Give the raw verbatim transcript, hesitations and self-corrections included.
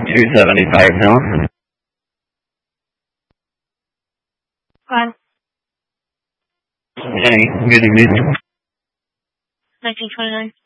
two seventy-five now. Fine. Any good evening. nineteen twenty-nine.